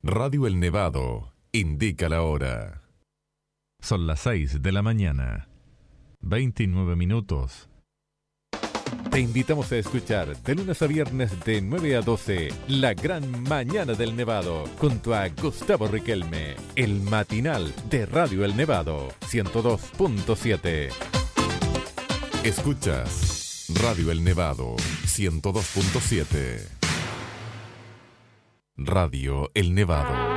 Radio El Nevado indica la hora. Son las 6 de la mañana, 29 minutos. Te invitamos a escuchar de lunes a viernes de 9 a 12 La Gran Mañana del Nevado junto a Gustavo Riquelme, el matinal de Radio El Nevado 102.7. Escuchas Radio El Nevado 102.7. Radio El Nevado.